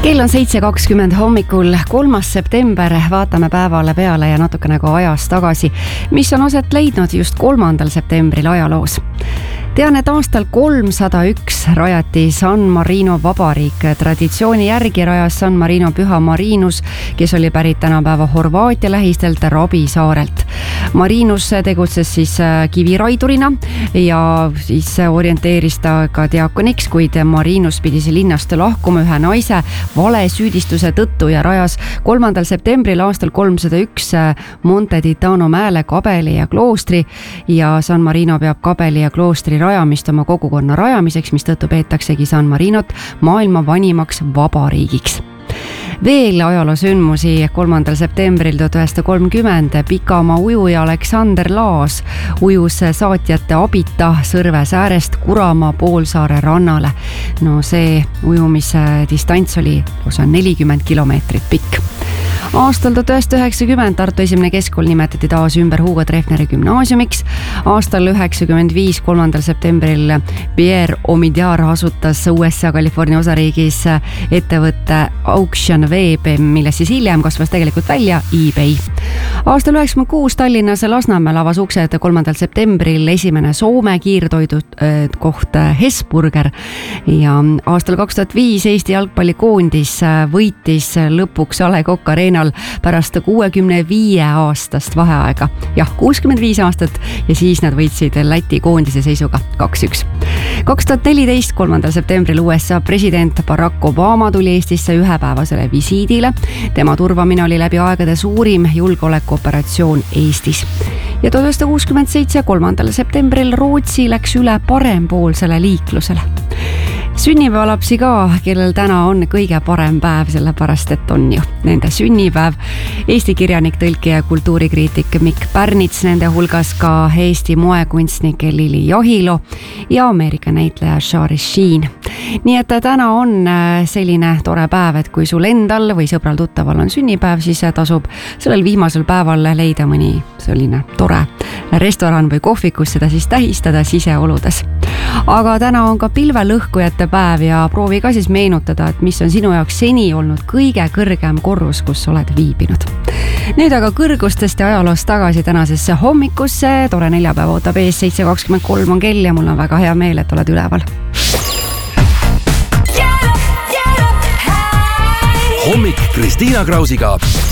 Kell on 7.20 hommikul, 3. september, vaatame päevale peale ja natukene ka ajas tagasi, mis on aset leidnud just 3. septembril ajaloos. Tean, et aastal 301 rajati San Marino vabariik. Traditsiooni järgi rajas San Marino püha Marinus, kes oli pärit tänapäeva Horvaatia lähistelt Rabi saarelt. Marinus tegutses siis kiviraidurina ja siis orienteeris ta ka diakoniks, kuid Marinus pidi linnast lahkuma ühe naise valesüüdistuse tõttu ja rajas 3. septembril aastal 301 Monte Titano mäele kabeli ja kloostri ja San Marino peab kabeli ja kloostri rajamist oma kogukonna rajamiseks, mistõttu peetaksegi San Marinot maailma vanimaks vabariigiks. Veel ajaloosündmusi 3. septembril 1930 pikamaa ujuja Aleksander Laas ujus saatjate abita Sõrves äärest Kuramaa poolsaare rannale. No see ujumise distants oli 40 kilomeetrit pikk. Aastal 1990 Tartu esimene keskkool nimetati taas ümber Hugo Treffneri gümnaasiumiks. Aastal 1995 3. septembril Pierre Omidyar asutas USA California osariigis ettevõtte Auction Web, millest siis hiljem kasvas tegelikult välja eBay. Aastal 1996 Tallinnas Lasnamäel avas uksed 3. septembril esimene Soome kiirtoidu koht Hesburger ja aastal 2005 Eesti jalgpallikoondis võitis lõpuks A. Le Coq Arenal pärast 65 aastast vaheaega. Jah, 65 aastat ja siis nad võitsid Läti koondise seisuga 2-1. 2014 3. septembril USA president Barack Obama tuli Eestisse ühepäevasele visiidile. Tema turvamine oli läbi aegade suurim julgeolekuoperatsioon Eestis. Ja 1967 3. septembril Rootsi läks üle parempoolsele liiklusele. Sünnipäevalapsi ka, kellel täna on kõige parem päev, sellepärast et on ju nende sünnipäev. Eesti kirjanik, tõlkija ja kultuurikriitik Mikk Pärnits, nende hulgas ka Eesti moekunstnik Lili Jahilo ja Ameerika näitleja Shari Sheen. Nii et täna on selline tore päev, et kui sul endal või sõbral tuttaval on sünnipäev, siis tasub sellel viimasel päeval leida mõni selline tore restoran või kohvikus seda siis tähistada siseoludes. Aga täna on ka pilvelõhkujate päev ja proovi ka siis meenutada, et mis on sinu jaoks seni olnud kõige kõrgem korrus, kus oled viibinud. Nüüd aga kõrgustest ja ajaloost tagasi tänasesse hommikusse. Tore neljapäev ootab ees, 7.23 on kell ja mul on väga hea meel, et oled üleval. Hommik Kristiina Krausiga